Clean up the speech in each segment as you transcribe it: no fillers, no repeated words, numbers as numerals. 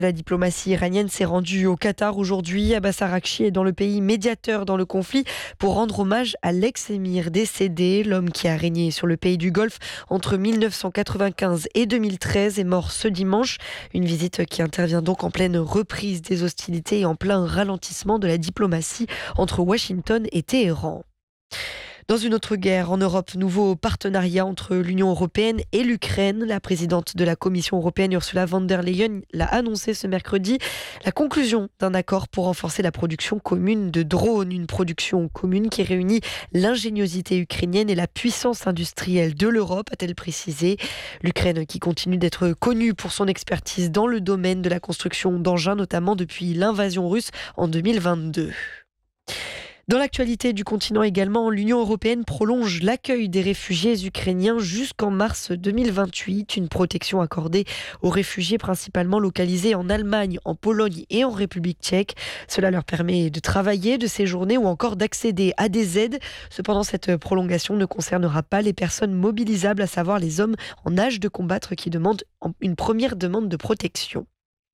La diplomatie iranienne s'est rendue au Qatar aujourd'hui. Abbas Araghchi est dans le pays médiateur dans le conflit pour rendre hommage à l'ex-émir décédé. L'homme qui a régné sur le pays du Golfe entre 1995 et 2013 est mort ce dimanche. Une visite qui intervient donc en pleine reprise des hostilités et en plein ralentissement de la diplomatie entre Washington et Téhéran. Dans une autre guerre en Europe, nouveau partenariat entre l'Union européenne et l'Ukraine. La présidente de la Commission européenne, Ursula von der Leyen, l'a annoncé ce mercredi. La conclusion d'un accord pour renforcer la production commune de drones. Une production commune qui réunit l'ingéniosité ukrainienne et la puissance industrielle de l'Europe, a-t-elle précisé. L'Ukraine qui continue d'être connue pour son expertise dans le domaine de la construction d'engins, notamment depuis l'invasion russe en 2022. Dans l'actualité du continent également, l'Union européenne prolonge l'accueil des réfugiés ukrainiens jusqu'en mars 2028. Une protection accordée aux réfugiés principalement localisés en Allemagne, en Pologne et en République tchèque. Cela leur permet de travailler, de séjourner ou encore d'accéder à des aides. Cependant, cette prolongation ne concernera pas les personnes mobilisables, à savoir les hommes en âge de combattre qui demandent une première demande de protection.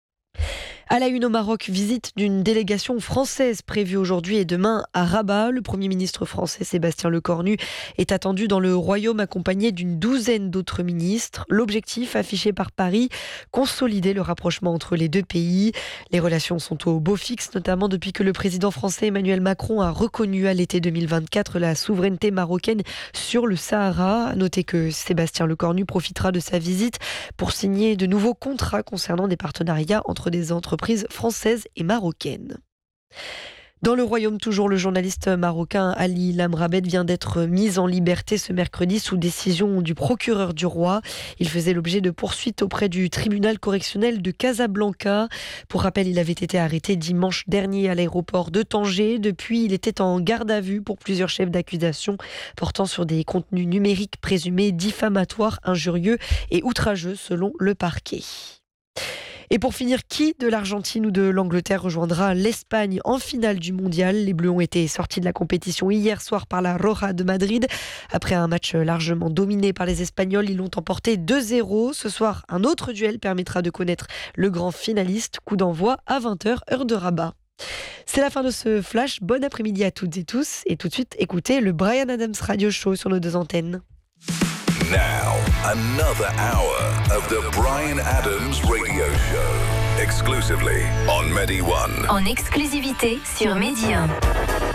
À la une au Maroc, visite d'une délégation française prévue aujourd'hui et demain à Rabat. Le Premier ministre français Sébastien Lecornu est attendu dans le royaume accompagné d'une douzaine d'autres ministres. L'objectif affiché par Paris, consolider le rapprochement entre les deux pays. Les relations sont au beau fixe, notamment depuis que le président français Emmanuel Macron a reconnu à l'été 2024 la souveraineté marocaine sur le Sahara. Notez que Sébastien Lecornu profitera de sa visite pour signer de nouveaux contrats concernant des partenariats entre des entreprises françaises et marocaines. Dans le royaume toujours, le journaliste marocain Ali Lamrabed vient d'être mis en liberté ce mercredi sous décision du procureur du roi. Il faisait l'objet de poursuites auprès du tribunal correctionnel de Casablanca. Pour rappel, il avait été arrêté dimanche dernier à l'aéroport de Tanger. Depuis, il était en garde à vue pour plusieurs chefs d'accusation portant sur des contenus numériques présumés diffamatoires, injurieux et outrageux selon le parquet. Et pour finir, qui de l'Argentine ou de l'Angleterre rejoindra l'Espagne en finale du mondial? Les Bleus ont été sortis de la compétition hier soir par la Roja de Madrid. Après un match largement dominé par les Espagnols, ils l'ont emporté 2-0. Ce soir, un autre duel permettra de connaître le grand finaliste. Coup d'envoi à 20h, heure de Rabat. C'est la fin de ce flash. Bon après-midi à toutes et tous. Et tout de suite, écoutez le Bryan Adams Radio Show sur nos deux antennes. Now, another hour of the Bryan Adams Radio Show, exclusively on Medi One. En exclusivité sur Medi 1.